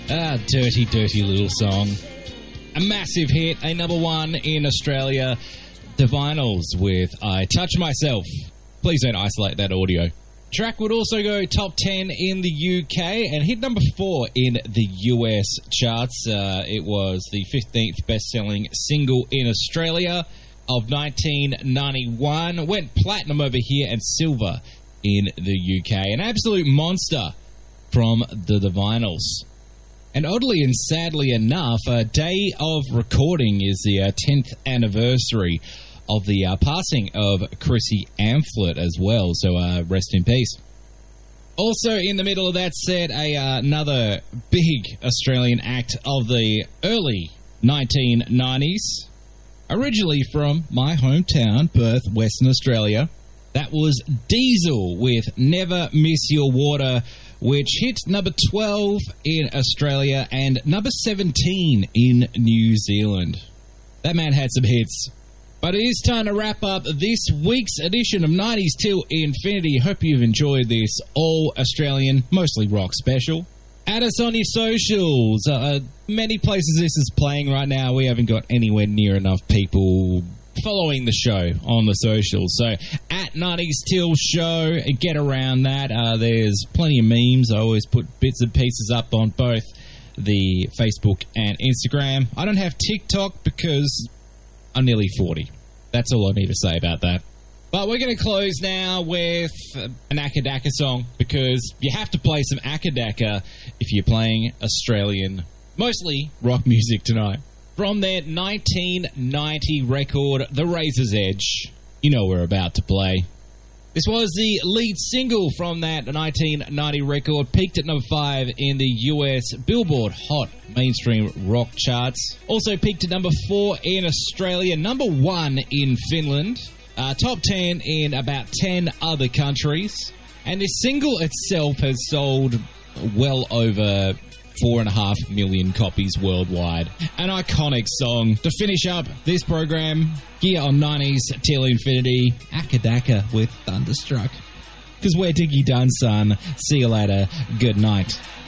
Dirty, dirty little song. A massive hit, a number one in Australia. The Vinyls with I Touch Myself. Please don't isolate that audio. Track would also go top 10 in the UK and hit number 4 in the US charts. It was the 15th best-selling single in Australia of 1991. Went platinum over here and silver in the UK. An absolute monster from the Vinyls. And oddly and sadly enough, a day of recording is the 10th anniversary of the passing of Chrissy Amphlett as well, so rest in peace. Also in the middle of that set, another big Australian act of the early 1990s, originally from my hometown, Perth, Western Australia. That was Diesel with Never Miss Your Water, which hit number 12 in Australia and number 17 in New Zealand. That man had some hits. But it is time to wrap up this week's edition of 90s Till Infinity. Hope you've enjoyed this all-Australian, mostly rock special. Add us on your socials. Many places this is playing right now. We haven't got anywhere near enough people following the show on the socials. So, at 90s Till Show, get around that. There's plenty of memes. I always put bits and pieces up on both the Facebook and Instagram. I don't have TikTok because I'm nearly 40. That's all I need to say about that. But we're going to close now with an Akadaka song, because you have to play some Akadaka if you're playing Australian, mostly rock music tonight. From their 1990 record, The Razor's Edge, you know we're about to play. This was the lead single from that 1990 record, peaked at number 5 in the US Billboard Hot Mainstream Rock charts. Also peaked at number 4 in Australia, number 1 in Finland, top 10 in about 10 other countries. And this single itself has sold well over 4.5 million copies worldwide. An iconic song. To finish up this program, here on 90s Till Infinity, Akadaka with Thunderstruck. Because we're Diggy Done, son. See you later. Good night.